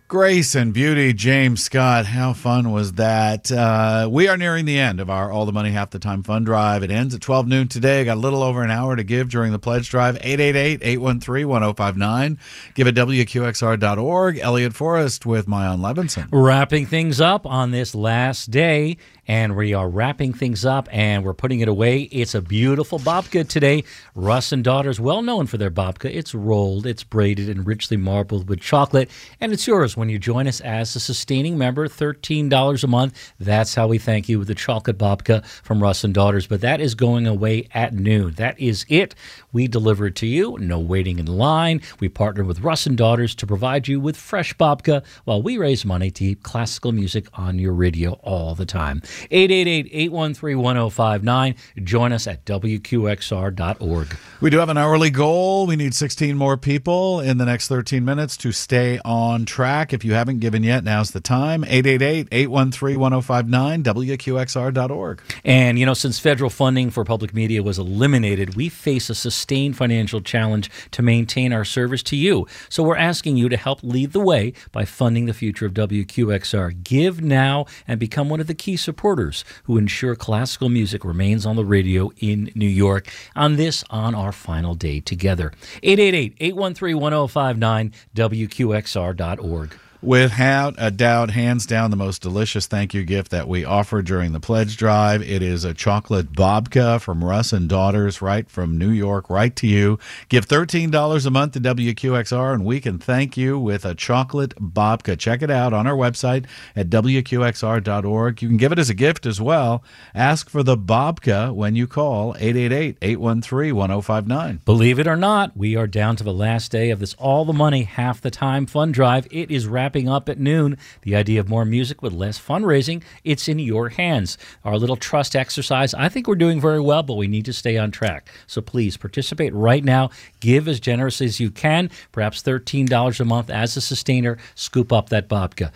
Grace and Beauty, James Scott. How fun was that? We are nearing the end of our All the Money Half the Time Fund Drive. It ends at 12 noon today. Got a little over an hour to give during the pledge drive. 888-813-1059. Give at WQXR.org. Elliot Forrest with Mayan Levinson. Wrapping things up on this last day, and we are wrapping things up and we're putting it away. It's a beautiful babka today. Russ and Daughters, well known for their babka. It's rolled, it's braided, and richly marbled with chocolate, and it's yours when you join us as a sustaining member, $13 a month. That's how we thank you with the chocolate babka from Russ and Daughters. But that is going away at noon. That is it. We deliver it to you. No waiting in line. We partner with Russ and Daughters to provide you with fresh babka while we raise money to keep classical music on your radio all the time. 888-813-1059. Join us at WQXR.org. We do have an hourly goal. We need 16 more people in the next 13 minutes to stay on track. If you haven't given yet, now's the time. 888-813-1059, WQXR.org. And, since federal funding for public media was eliminated, we face a sustained financial challenge to maintain our service to you. So we're asking you to help lead the way by funding the future of WQXR. Give now and become one of the key supporters who ensure classical music remains on the radio in New York on our final day together. 888-813-1059, WQXR.org. Without a doubt, hands down, the most delicious thank you gift that we offer during the pledge drive. It is a chocolate babka from Russ and Daughters, right from New York, right to you. Give $13 a month to WQXR, and we can thank you with a chocolate babka. Check it out on our website at WQXR.org. You can give it as a gift as well. Ask for the babka when you call 888-813-1059. Believe it or not, we are down to the last day of this All the Money Half the Time Fund Drive. It is wrapping up at noon. The idea of more music with less fundraising, it's in your hands. Our little trust exercise, I think we're doing very well, but we need to stay on track. So please participate right now. Give as generously as you can, perhaps $13 a month as a sustainer. Scoop up that babka.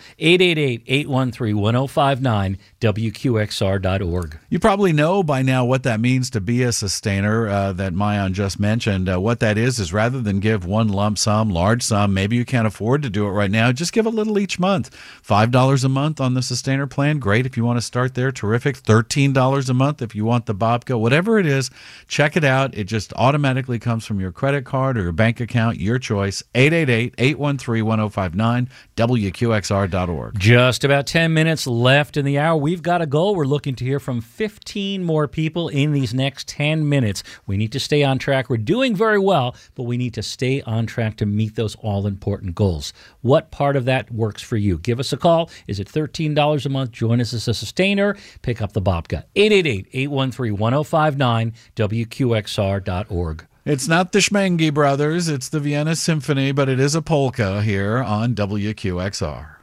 888-813-1059, WQXR.org. You probably know by now what that means to be a sustainer that Mayan just mentioned. What that is rather than give one lump sum, large sum, maybe you can't afford to do it right now, just give a little each month. $5 a month on the sustainer plan, great if you want to start there, terrific. $13 a month if you want the babka. Whatever it is, check it out. It just automatically comes from your credit card or your bank account, your choice. 888-813-1059, WQXR.org. Just about 10 minutes left in the hour. We've got a goal. We're looking to hear from 15 more people in these next 10 minutes. We need to stay on track. We're doing very well, but we need to stay on track to meet those all-important goals. What part of that works for you? Give us a call. Is it $13 a month? Join us as a sustainer. Pick up the babka. 888-813-1059, WQXR.org. It's not the Schmengi Brothers. It's the Vienna Symphony, but it is a polka here on WQXR.